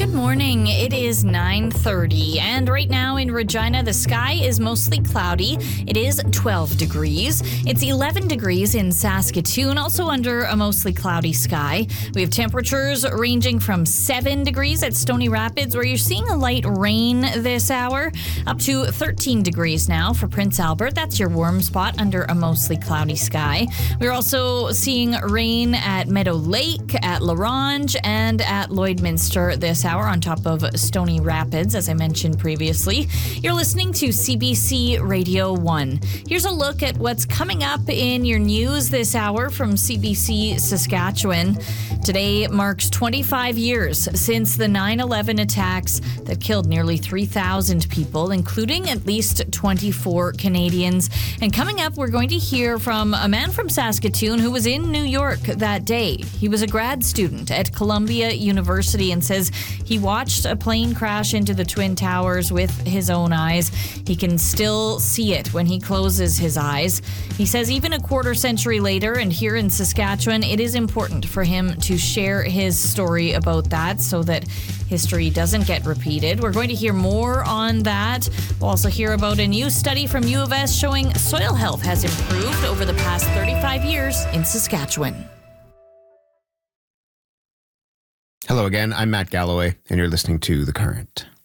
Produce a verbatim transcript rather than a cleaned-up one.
Good morning. It is nine thirty, and right now in Regina, the sky is mostly cloudy. It is twelve degrees. It's eleven degrees in Saskatoon, also under a mostly cloudy sky. We have temperatures ranging from seven degrees at Stony Rapids, where you're seeing a light rain this hour, up to thirteen degrees now for Prince Albert. That's your warm spot under a mostly cloudy sky. We're also seeing rain at Meadow Lake, at La Ronge, and at Lloydminster this hour on top of Stony Rapids, as I mentioned previously. You're listening to C B C Radio one. Here's a look at what's coming up in your news this hour from C B C Saskatchewan. Today marks twenty-five years since the nine eleven attacks that killed nearly three thousand people, including at least twenty-four Canadians. And coming up, we're going to hear from a man from Saskatoon who was in New York that day. He was a grad student at Columbia University and says he watched a plane crash into the Twin Towers with his own eyes. He can still see it when he closes his eyes. He says even a quarter century later, and here in Saskatchewan, it is important for him to share his story about that so that history doesn't get repeated. We're going to hear more on that. We'll also hear about a new study from U of S showing soil health has improved over the past thirty-five years in Saskatchewan. Hello again, I'm Matt Galloway, and you're listening to The Current.